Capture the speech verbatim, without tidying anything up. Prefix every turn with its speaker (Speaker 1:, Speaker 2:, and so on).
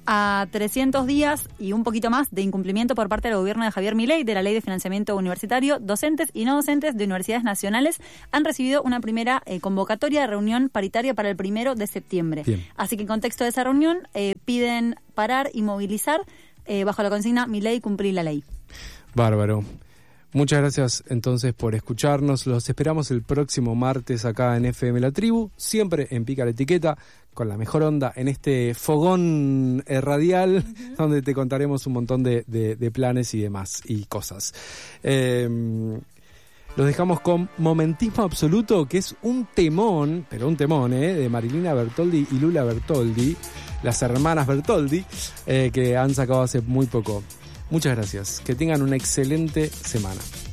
Speaker 1: A trescientos días y un poquito más de incumplimiento por parte del gobierno de Javier Milei de la Ley de Financiamiento Universitario, docentes y no docentes de universidades nacionales han recibido una primera eh, convocatoria de reunión paritaria para el primero de septiembre. Bien. Así que en contexto de esa reunión eh, piden parar y movilizar eh, bajo la consigna Milei cumplir la ley.
Speaker 2: Bárbaro. Muchas gracias entonces por escucharnos. Los esperamos el próximo martes acá en F M La Tribu, siempre en Pica la Etiqueta, con la mejor onda en este fogón eh, radial, uh-huh. donde te contaremos un montón de, de, de planes y demás, y cosas. Eh, los dejamos con Momentismo Absoluto, que es un temón, pero un temón, eh, de Marilina Bertoldi y Lula Bertoldi, las hermanas Bertoldi, eh, que han sacado hace muy poco. Muchas gracias. Que tengan una excelente semana.